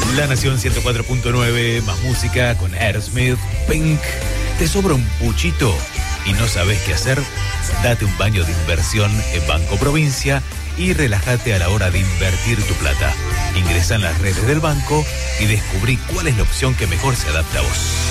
La Nación 104.9, más música con Aerosmith, Pink. ¿Te sobra un puchito y no sabes qué hacer? Date un baño de inversión en Banco Provincia y relájate a la hora de invertir tu plata. Ingresa en las redes del banco y descubrí cuál es la opción que mejor se adapta a vos.